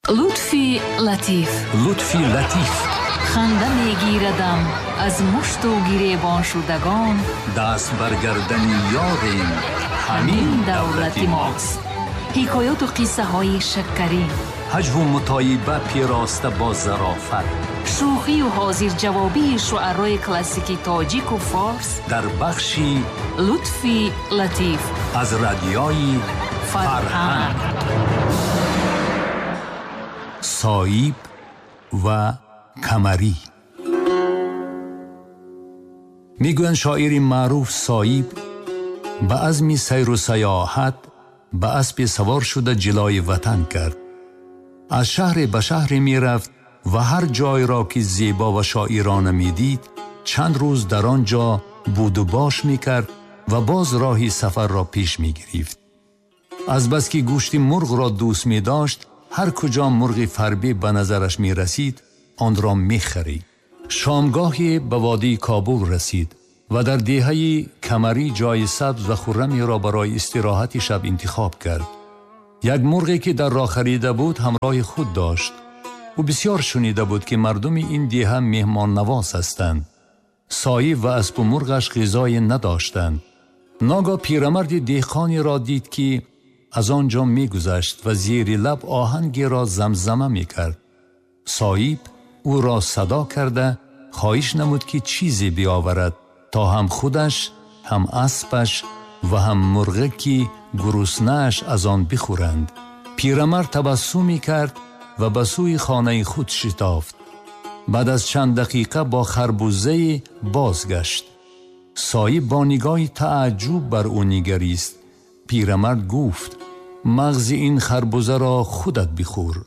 لطفی لطیف. لطفی لطیف. خنده میگیردم از مشت و گریبان شدگان. دست برگردن یاریم همین دولت ماست. حکایات و قصه های شکری، هجو و مطایبه پیراسته با ظرافت، شوخی و حاضر جوابی شعرهای کلاسیکی تاجیک و فارس در بخشی لطفی لطیف از رادیوی فرهنگ. صایب و کمری. میگویند شاعری معروف صایب به عزم سیر و سیاحت به اسب سوار شده جلای وطن کرد. از شهر به شهر می رفت و هر جای را که زیبا و شاعرانه می دید چند روز در آنجا بود و باش می کرد و باز راهی سفر را پیش می گرفت. از بس که گوشت مرغ را دوست می داشت، هر کجا مرغ فربه به نظرش می رسید آن را می خرید. شامگاهی به وادی کابل رسید و در دهه کمری جای سبز و خرمی را برای استراحت شب انتخاب کرد. یک مرغی که در راه خریده بود همراه خود داشت. او بسیار شنیده بود که مردم این دهه مهمان نواز هستند. صایب و اسب و مرغش غذای نداشتند. ناگاه پیرمرد دهقانی را دید که از آنجا می گذشت و زیر لب آهنگی را زمزمه می کرد. صایب او را صدا کرده خواهش نمود که چیزی بیاورد تا هم خودش، هم اسبش و هم مرغی که گرسنه‌اش از آن بخورند. پیرمرد تبسمی کرد و به سوی خانه خود شتافت. بعد از چند دقیقه با خربوزه بازگشت. صایب با نگاه تعجب بر او نگریست. پیرمرد گفت: مغز این خربوزه را خودت بخور،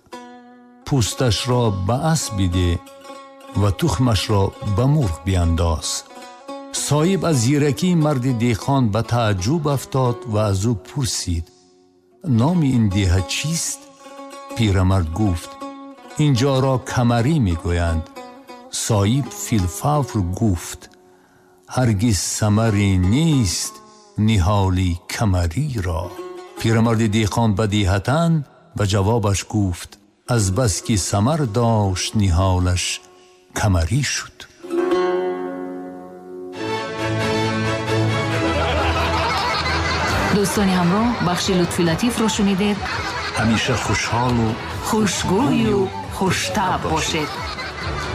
پوستش را به اسب بده و تخمش را به مرغ بینداز. صایب از زیرکی مرد دهقان به تعجب افتاد و از او پرسید: نام این دهه چیست؟ پیرمرد گفت: اینجا را کمری می گویند. صایب فی الفور گفت: هرگز ثمری نیست نهالی کمری را. پیرمرد دهقان بدیهتاً به جوابش گفت: از بس که ثمر داشت نهالش کمری شد. دوستان همراه، بخش لطفی لطیف رو شنیدید. همیشه خوشحال و خوشگوی و خوش‌طبع باشید.